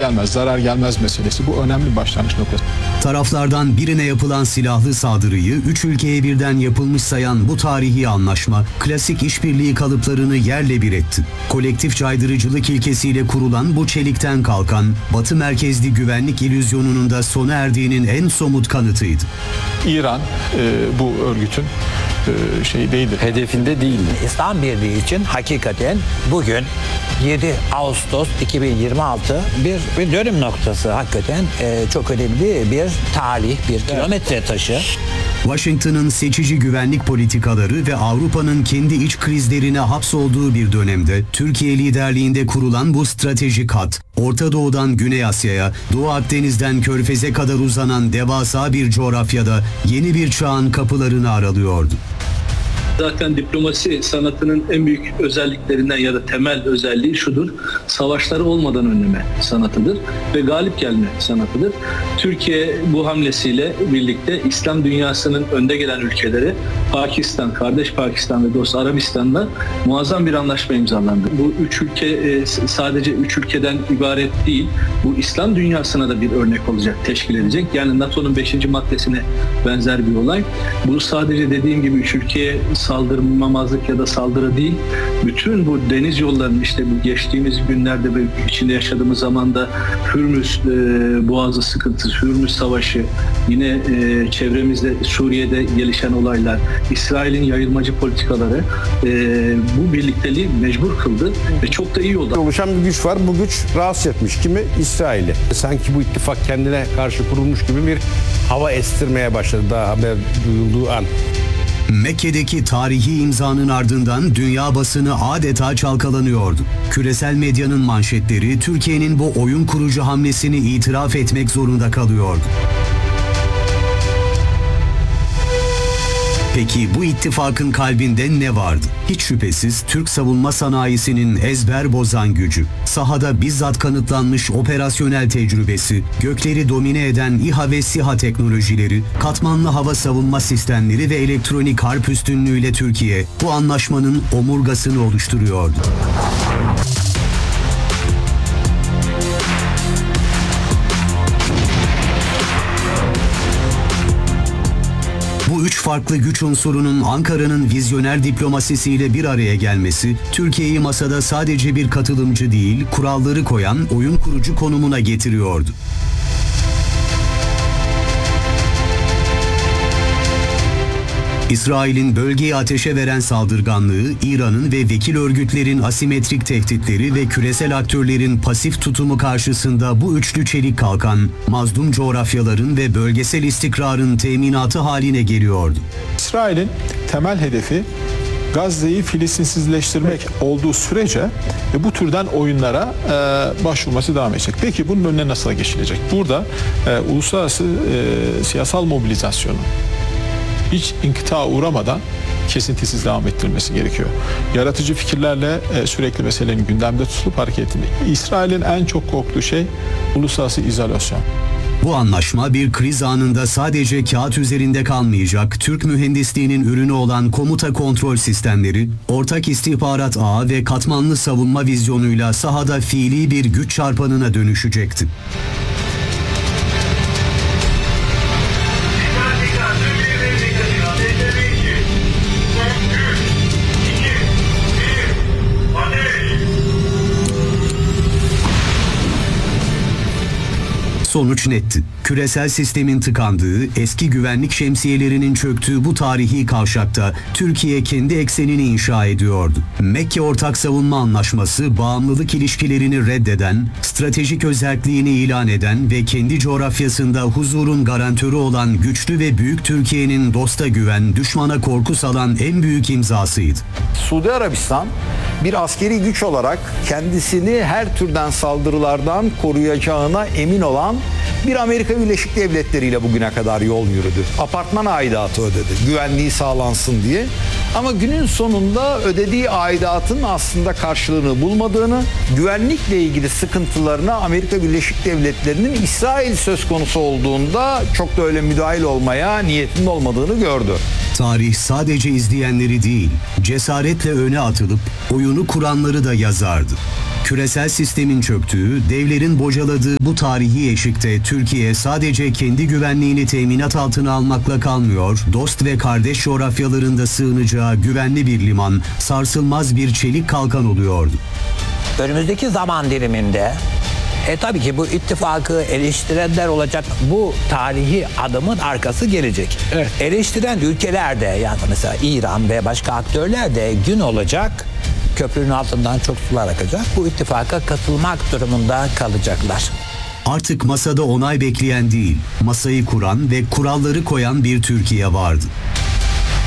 gelmez, zarar gelmez meselesi. Bu önemli bir başlangıç noktası. Taraflardan birine yapılan silahlı saldırıyı 3 ülkeye birden yapılmış sayan bu tarihi anlaşma, klasik işbirliği kalıplarını yerle bir etti. Kolektif caydırıcılık ilkesiyle kurulan bu çelikten kalkan, Batı merkezli güvenlik illüzyonunun da sona erdiğinin en somut kanıtıydı. İran bu örgütün değildir. Hedefinde değildi. İslam Birliği için hakikaten bugün 7 Ağustos 2026 bir dönüm noktası, hakikaten çok önemli bir tarih, bir kilometre taşı. Washington'ın seçici güvenlik politikaları ve Avrupa'nın kendi iç krizlerine hapsolduğu bir dönemde Türkiye liderliğinde kurulan bu stratejik hat, Orta Doğu'dan Güney Asya'ya, Doğu Akdeniz'den Körfez'e kadar uzanan devasa bir coğrafyada yeni bir çağın kapılarını aralıyordu. Zaten diplomasi sanatının en büyük özelliklerinden ya da temel özelliği şudur: savaşları olmadan önleme sanatıdır ve galip gelme sanatıdır. Türkiye bu hamlesiyle birlikte İslam dünyasının önde gelen ülkeleri Pakistan, kardeş Pakistan ve dost Arabistan'la muazzam bir anlaşma imzalandı. Bu üç ülke sadece üç ülkeden ibaret değil, bu İslam dünyasına da bir örnek olacak, teşkil edecek. Yani NATO'nun 5. maddesine benzer bir olay. Bu sadece dediğim gibi üç ülkeye saldırmamazlık ya da saldırı değil, bütün bu deniz yollarının, işte bu geçtiğimiz günlerde ve içinde yaşadığımız zamanda Hürmüz Boğazı sıkıntısı, Hürmüz Savaşı, yine çevremizde Suriye'de gelişen olaylar, İsrail'in yayılmacı politikaları bu birlikteliği mecbur kıldı ve çok da iyi oldu. Oluşan bir güç var. Bu güç rahatsız etmiş kimi? İsrail'i. Sanki bu ittifak kendine karşı kurulmuş gibi bir hava estirmeye başladı daha haber duyulduğu an. Mekke'deki tarihi imzanın ardından dünya basını adeta çalkalanıyordu. Küresel medyanın manşetleri Türkiye'nin bu oyun kurucu hamlesini itiraf etmek zorunda kalıyordu. Peki bu ittifakın kalbinde ne vardı? Hiç şüphesiz Türk savunma sanayisinin ezber bozan gücü, sahada bizzat kanıtlanmış operasyonel tecrübesi, gökleri domine eden İHA ve SİHA teknolojileri, katmanlı hava savunma sistemleri ve elektronik harp üstünlüğüyle Türkiye bu anlaşmanın omurgasını oluşturuyordu. Bu üç farklı güç unsurunun Ankara'nın vizyoner diplomasisiyle bir araya gelmesi, Türkiye'yi masada sadece bir katılımcı değil, kuralları koyan oyun kurucu konumuna getiriyordu. İsrail'in bölgeyi ateşe veren saldırganlığı, İran'ın ve vekil örgütlerin asimetrik tehditleri ve küresel aktörlerin pasif tutumu karşısında bu üçlü çelik kalkan, mazlum coğrafyaların ve bölgesel istikrarın teminatı haline geliyordu. İsrail'in temel hedefi Gazze'yi Filistinsizleştirmek olduğu sürece bu türden oyunlara başvurması devam edecek. Peki bunun önüne nasıl geçilecek? Burada uluslararası siyasal mobilizasyonu hiç inkıta uğramadan kesintisiz devam ettirilmesi gerekiyor. Yaratıcı fikirlerle sürekli meselenin gündemde tutulup hareket etmek. İsrail'in en çok korktuğu şey uluslararası izolasyon. Bu anlaşma bir kriz anında sadece kağıt üzerinde kalmayacak, Türk mühendisliğinin ürünü olan komuta kontrol sistemleri, ortak istihbarat ağı ve katmanlı savunma vizyonuyla sahada fiili bir güç çarpanına dönüşecekti. Sonuç netti. Küresel sistemin tıkandığı, eski güvenlik şemsiyelerinin çöktüğü bu tarihi kavşakta Türkiye kendi eksenini inşa ediyordu. Mekke Ortak Savunma Anlaşması, bağımlılık ilişkilerini reddeden, stratejik özelliğini ilan eden ve kendi coğrafyasında huzurun garantörü olan güçlü ve büyük Türkiye'nin dosta güven, düşmana korku salan en büyük imzasıydı. Suudi Arabistan bir askeri güç olarak kendisini her türden saldırılardan koruyacağına emin olan bir Amerika Birleşik Devletleri ile bugüne kadar yol yürüdü. Apartman aidatı ödedi, güvenliği sağlansın diye. Ama günün sonunda ödediği aidatın aslında karşılığını bulmadığını, güvenlikle ilgili sıkıntılarına Amerika Birleşik Devletleri'nin İsrail söz konusu olduğunda çok da öyle müdahil olmaya niyetinin olmadığını gördü. Tarih sadece izleyenleri değil, cesaretle öne atılıp oyunu kuranları da yazardı. Küresel sistemin çöktüğü, devlerin bocaladığı bu tarihi eşikte Türkiye sadece kendi güvenliğini teminat altına almakla kalmıyor, dost ve kardeş coğrafyalarında sığınacağı güvenli bir liman, sarsılmaz bir çelik kalkan oluyordu. Önümüzdeki zaman diliminde tabii ki bu ittifakı eleştirenler olacak, bu tarihi adımın arkası gelecek. Evet. Eleştiren ülkelerde, yani mesela İran ve başka aktörler de gün olacak, köprünün altından çok sular akacak, bu ittifaka katılmak durumunda kalacaklar. Artık masada onay bekleyen değil, masayı kuran ve kuralları koyan bir Türkiye vardı.